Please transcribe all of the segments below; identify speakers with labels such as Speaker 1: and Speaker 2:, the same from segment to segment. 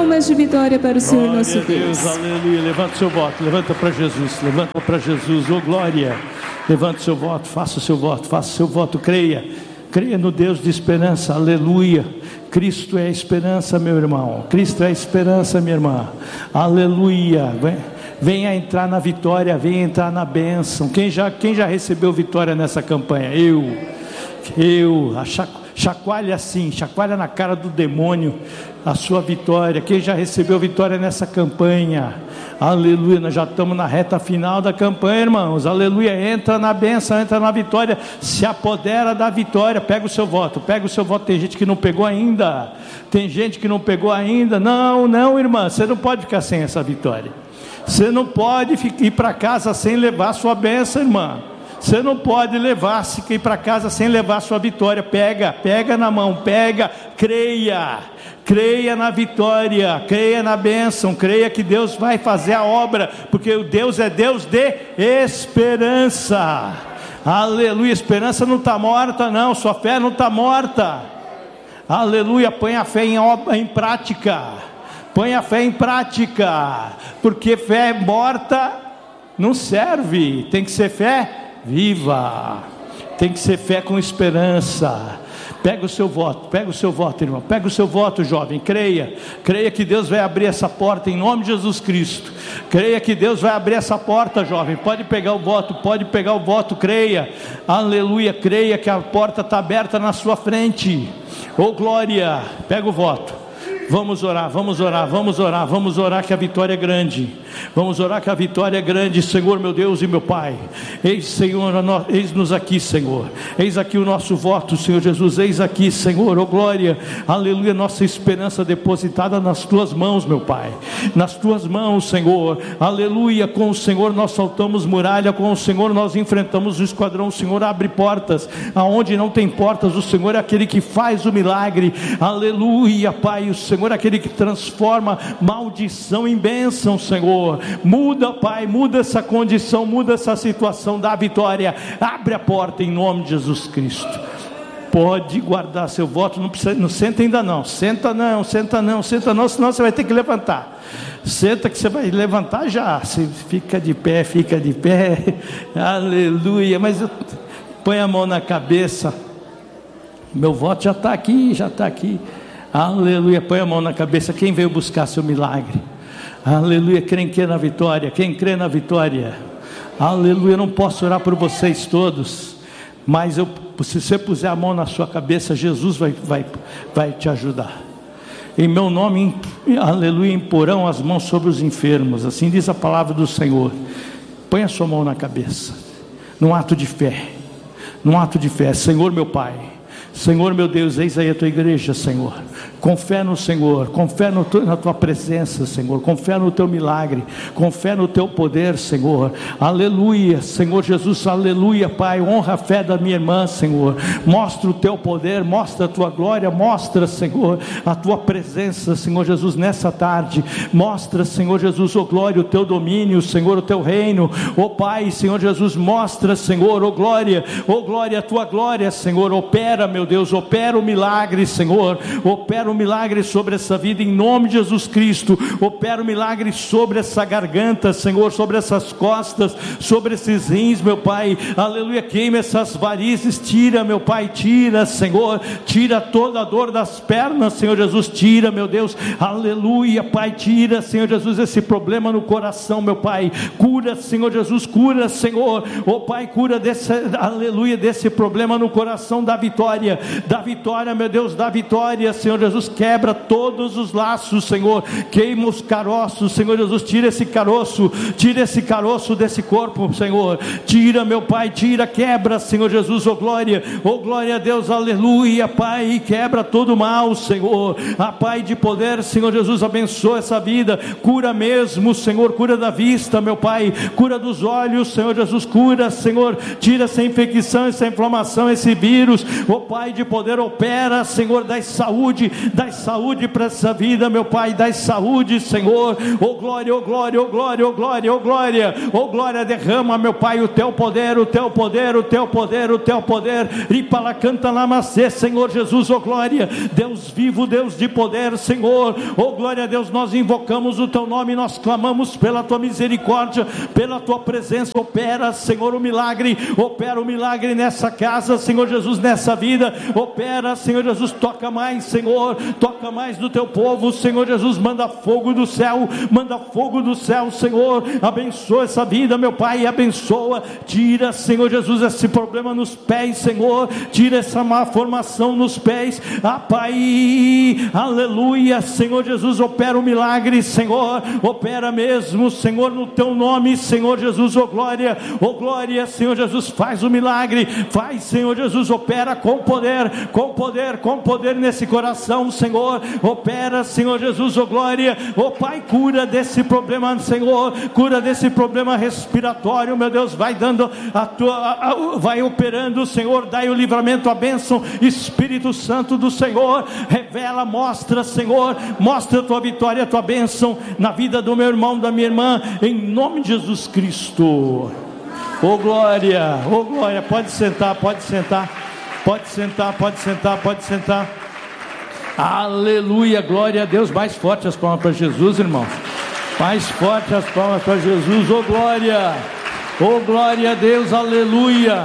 Speaker 1: palmas de vitória para o Senhor nosso
Speaker 2: Glória a Deus,
Speaker 1: Deus.
Speaker 2: aleluia. Levanta o seu voto, levanta para Jesus, levanta para Jesus, oh glória. Levanta o seu voto, faça o seu voto, faça o seu voto, creia. Creia no Deus de esperança, aleluia. Cristo é a esperança, meu irmão. Cristo é a esperança, minha irmã. Aleluia. Venha entrar na vitória, venha entrar na bênção. Quem já recebeu vitória nessa campanha? Chacoalha assim, chacoalha na cara do demônio a sua vitória. Quem já recebeu vitória nessa campanha? Aleluia, nós já estamos na reta final da campanha, irmãos. Aleluia, entra na bênção, entra na vitória, se apodera da vitória. Pega o seu voto, tem gente que não pegou ainda. Não, irmã, você não pode ficar sem essa vitória. Você não pode ir para casa sem levar sua bênção, irmã. Você não pode ir para casa sem levar sua vitória. Pega na mão, creia na vitória, creia na bênção, creia que Deus vai fazer a obra, porque o Deus é Deus de esperança. Aleluia, esperança não está morta não, sua fé não está morta. Aleluia, põe a fé em prática, porque fé morta não serve, tem que ser fé viva, tem que ser fé com esperança. Pega o seu voto, irmão, pega o seu voto, jovem, creia que Deus vai abrir essa porta em nome de Jesus Cristo. Creia que Deus vai abrir essa porta, jovem. Pode pegar o voto, creia. Aleluia, creia que a porta está aberta na sua frente. Oh glória, pega o voto. Vamos orar que a vitória é grande. Senhor meu Deus e meu Pai, eis-nos aqui, Senhor. Eis aqui o nosso voto, Senhor Jesus. Eis aqui, Senhor, oh glória, aleluia, nossa esperança depositada nas tuas mãos, meu Pai. Nas tuas mãos, Senhor, aleluia. Com o Senhor nós saltamos muralha, com o Senhor nós enfrentamos o esquadrão. O Senhor abre portas aonde não tem portas. O Senhor é aquele que faz o milagre, aleluia, Pai. O Senhor é aquele que transforma maldição em bênção, Senhor. Muda, Pai, muda essa condição, muda essa situação, dá vitória. Abre a porta em nome de Jesus Cristo. Pode guardar seu voto, não senta ainda não, senta não, senão você vai ter que levantar. Senta que você vai levantar já. Você fica de pé, aleluia. Mas põe a mão na cabeça. Meu voto já está aqui. Aleluia, põe a mão na cabeça. Quem veio buscar seu milagre? Aleluia, quem crê na vitória? Aleluia, eu não posso orar por vocês todos, mas se você puser a mão na sua cabeça, Jesus vai te ajudar. Em meu nome, aleluia, imporão as mãos sobre os enfermos, assim diz a palavra do Senhor. Põe a sua mão na cabeça, num ato de fé, Senhor meu Pai, Senhor meu Deus, eis aí a tua igreja, Senhor. Com fé no Senhor, com fé na tua presença, Senhor, com fé no teu milagre, com fé no teu poder, Senhor. Aleluia, Senhor Jesus, aleluia, Pai. Honra a fé da minha irmã, Senhor. Mostra o teu poder, mostra a tua glória, mostra, Senhor, a tua presença, Senhor Jesus, nessa tarde. Mostra, Senhor Jesus, oh glória, o teu domínio, Senhor, o teu reino, oh Pai, Senhor Jesus, mostra, Senhor, oh glória, a tua glória, Senhor. Opera, meu Deus, opera o milagre, Senhor. Opera o milagre sobre essa vida em nome de Jesus Cristo. Opera o milagre sobre essa garganta, Senhor, sobre essas costas, sobre esses rins, meu Pai. Aleluia, queima essas varizes, tira, meu Pai, tira, Senhor, tira toda a dor das pernas, Senhor Jesus, tira, meu Deus, aleluia, Pai, tira, Senhor Jesus, esse problema no coração, meu Pai. Cura, Senhor Jesus, cura, Senhor, oh Pai, cura desse, aleluia, desse problema no coração, da vitória, meu Deus, da vitória, Senhor Jesus. Quebra todos os laços, Senhor. Queima os caroços, Senhor Jesus. Tira esse caroço desse corpo, Senhor. Tira, meu Pai, quebra, Senhor Jesus, oh glória a Deus, aleluia, Pai. Quebra todo o mal, Senhor. A Pai de poder, Senhor Jesus, abençoa essa vida. Cura mesmo, Senhor. Cura da vista, meu Pai. Cura dos olhos, Senhor Jesus. Cura, Senhor. Tira essa infecção, essa inflamação, esse vírus, oh Pai de poder, opera, Senhor, dá saúde dai saúde para essa vida, meu Pai, dai saúde, Senhor. Oh glória, oh glória, oh glória, oh glória, oh glória, oh glória, derrama, meu Pai, o teu poder, o teu poder, o teu poder, o teu poder. Ripala canta namastê, Senhor Jesus, oh glória, Deus vivo, Deus de poder, Senhor. Oh glória a Deus, nós invocamos o teu nome, nós clamamos pela tua misericórdia, pela tua presença. Opera, Senhor, o milagre, opera o milagre nessa casa, Senhor Jesus, nessa vida. Opera, Senhor Jesus, toca mais, Senhor, toca mais do teu povo, Senhor Jesus. Manda fogo do céu, manda fogo do céu, Senhor. Abençoa essa vida, meu Pai, abençoa. Tira, Senhor Jesus, esse problema nos pés, Senhor. Tira essa má formação nos pés, Pai, aleluia, Senhor Jesus. Opera o milagre, Senhor, opera mesmo, Senhor, no teu nome, Senhor Jesus. Oh glória, Senhor Jesus, faz o milagre, faz, Senhor Jesus, opera com poder, com poder, com poder nesse coração, Senhor. Opera, Senhor Jesus, oh glória, oh Pai, cura desse problema, Senhor, cura desse problema respiratório, meu Deus. Vai dando vai operando, Senhor. Dai o livramento, a bênção, Espírito Santo do Senhor. Revela, mostra, Senhor, mostra a tua vitória, a tua bênção na vida do meu irmão, da minha irmã, em nome de Jesus Cristo. Oh glória, pode sentar, pode sentar, pode sentar, pode sentar, pode sentar. Aleluia, glória a Deus. Mais forte as palmas para Jesus, irmãos. Mais forte as palmas para Jesus. Oh glória a Deus, aleluia.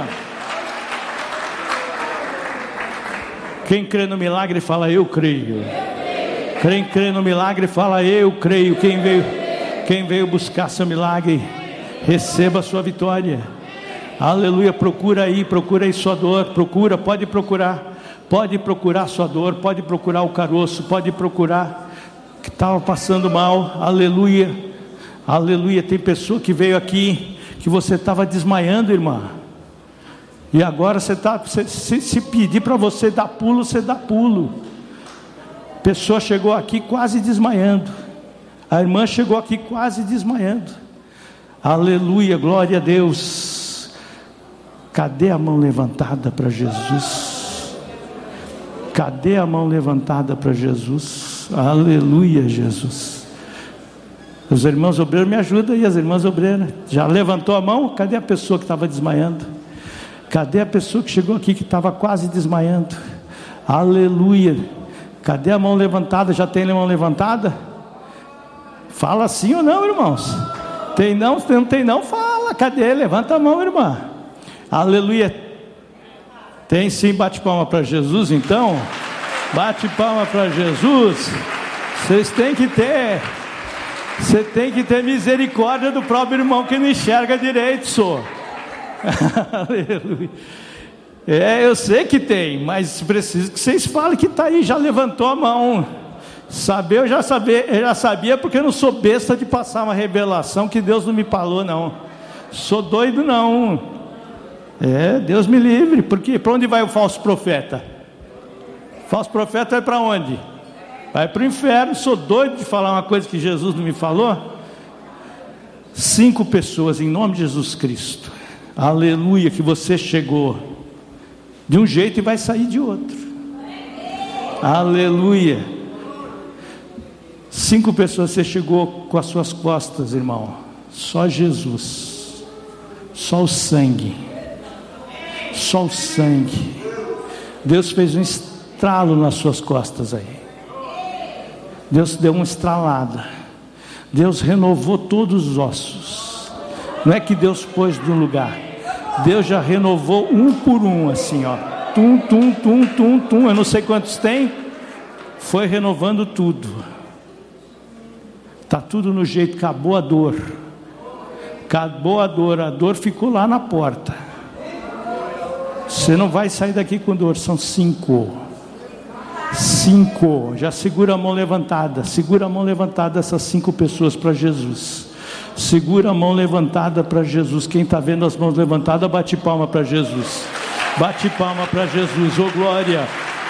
Speaker 2: Quem crê no milagre fala eu creio. Quem crê no milagre fala eu creio. Quem veio buscar seu milagre, receba a sua vitória. Aleluia. Procura aí sua dor. Pode procurar sua dor, pode procurar o caroço, pode procurar que estava passando mal. Aleluia, aleluia. Tem pessoa que veio aqui que você estava desmaiando, irmã, e agora se pedir para você dar pulo, você dá pulo. Pessoa chegou aqui quase desmaiando, a irmã chegou aqui quase desmaiando. Aleluia, glória a Deus. Cadê a mão levantada para Jesus? Cadê a mão levantada para Jesus? Aleluia, Jesus. Os irmãos obreiros me ajudam aí, as irmãs obreiras. Já levantou a mão? Cadê a pessoa que estava desmaiando? Cadê a pessoa que chegou aqui que estava quase desmaiando? Aleluia. Cadê a mão levantada? Já tem a mão levantada? Fala sim ou não, irmãos? Tem não? Não tem não? Fala. Cadê? Levanta a mão, irmã. Aleluia. Tem sim. Bate palma para Jesus então. Bate palma para Jesus. Vocês têm que ter. Você tem que ter misericórdia do próprio irmão que não enxerga direito, só. Aleluia. Eu sei que tem, mas preciso que vocês falem que está aí, já levantou a mão. Eu já sabia, porque eu não sou besta de passar uma revelação que Deus não me falou, não. Sou doido, não. Deus me livre. Porque para onde vai o falso profeta? O falso profeta vai para onde? Vai para o inferno. Sou doido de falar uma coisa que Jesus não me falou. 5 pessoas, em nome de Jesus Cristo, aleluia, que você chegou de um jeito e vai sair de outro. Aleluia. 5 pessoas, você chegou com as suas costas, irmão. Só Jesus, só o sangue, só o sangue. Deus fez um estralo nas suas costas aí. Deus deu uma estralada. Deus renovou todos os ossos. Não é que Deus pôs de um lugar, Deus já renovou um por um, assim, ó. Tum, tum, tum, tum, tum. Eu não sei quantos tem. Foi renovando tudo. Está tudo no jeito. Acabou a dor. Acabou a dor. A dor ficou lá na porta. Você não vai sair daqui com dor. São 5. 5. Já segura a mão levantada. Segura a mão levantada, essas 5 pessoas para Jesus. Segura a mão levantada para Jesus. Quem está vendo as mãos levantadas, bate palma para Jesus. Bate palma para Jesus. Oh glória.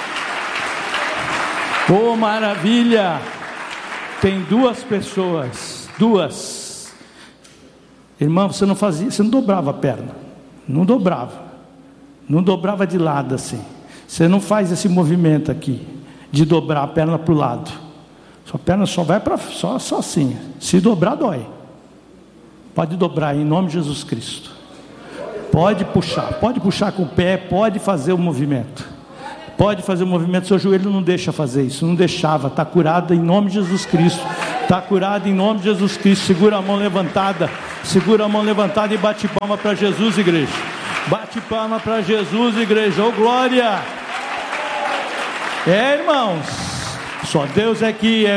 Speaker 2: Oh maravilha. Tem 2 pessoas. 2. Irmão, você não dobrava a perna. Não dobrava. Não dobrava de lado assim. Você não faz esse movimento aqui. de dobrar a perna para o lado. Sua perna só vai para só assim. Se dobrar, dói. Pode dobrar em nome de Jesus Cristo. Pode puxar com o pé, pode fazer o movimento. Pode fazer o movimento, seu joelho não deixa fazer isso, não deixava, está curado em nome de Jesus Cristo. Está curado em nome de Jesus Cristo. Segura a mão levantada e bate palma para Jesus, igreja. Bate palma para Jesus, igreja. Oh, glória! Irmãos, só Deus é que